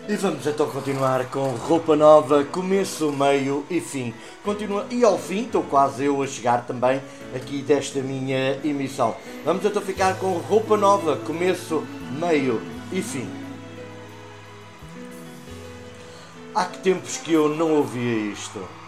E vamos então continuar com roupa nova, começo, meio e fim. Continua, e ao fim, estou quase eu a chegar também aqui desta minha emissão. Vamos então ficar com roupa nova, começo, meio e fim. Há que tempos que eu não ouvia isto.